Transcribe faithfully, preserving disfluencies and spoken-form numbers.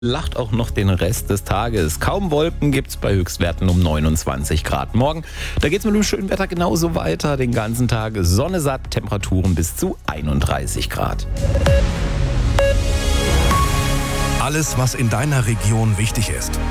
Lacht auch noch den Rest des Tages. Kaum Wolken gibt's bei Höchstwerten um neunundzwanzig Grad. Morgen, da geht's mit dem schönen Wetter genauso weiter. Den ganzen Tag Sonne satt, Temperaturen bis zu einunddreißig Grad. Alles, was in deiner Region wichtig ist.